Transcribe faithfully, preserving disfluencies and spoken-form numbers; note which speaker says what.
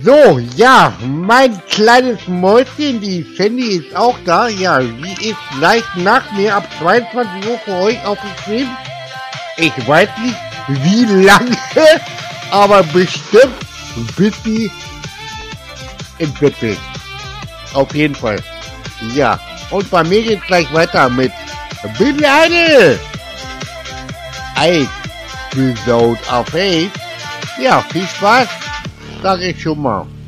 Speaker 1: So, ja, mein kleines Mäuschen, die Sandy ist auch da. Ja, sie ist gleich nach mir ab zweiundzwanzig Uhr für euch auf dem Stream. Ich weiß nicht, wie lange, aber bestimmt bis sie im Bett ist. Auf jeden Fall. Ja, und bei mir geht's gleich weiter mit Billy Idol. Episode of eight. Ja, viel Spaß, sage ich schon mal.